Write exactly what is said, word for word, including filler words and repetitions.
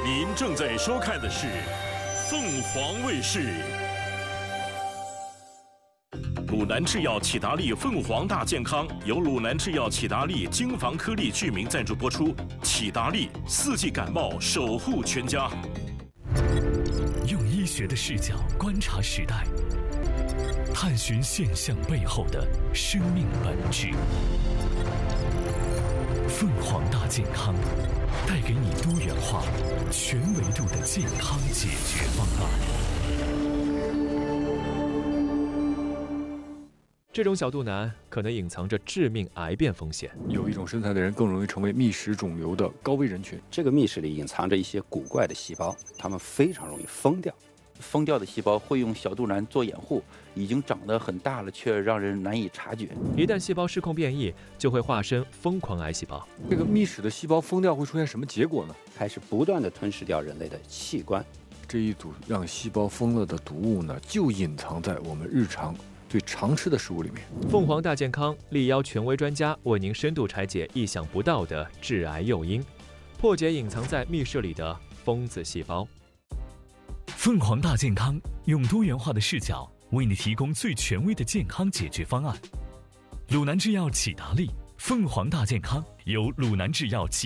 您正在收看的是凤凰卫视。鲁南制药启达利凤凰大健康由鲁南制药启达利精防颗粒聚明赞助播出。启达利四季感冒守护全家。 用医学的视角观察时代，探寻现象背后的生命本质。凤凰大健康带给你多元化、全维度的健康解决方案。 这种小肚腩可能隐藏着致命癌变风险。 有一种身材的人更容易成为密室肿瘤的高危人群。 这个密室里隐藏着一些古怪的细胞，它们非常容易疯掉。 疯掉的细胞会用小肚腩做掩护，已经长得很大了，却让人难以察觉。 一旦细胞失控变异，就会化身疯狂癌细胞。 这个密室的细胞疯掉会出现什么结果呢？ 开始不断地吞噬掉人类的器官。 这一组让细胞疯了的毒物呢，就隐藏在我们日常最常吃的食物里面。 凤凰大健康力邀权威专家为您深度拆解意想不到的致癌诱因，破解隐藏在密室里的疯子细胞。 凤凰大健康用多元化的视角为你提供最权威的健康解决方案。鲁南制药启达利凤凰大健康由鲁南制药启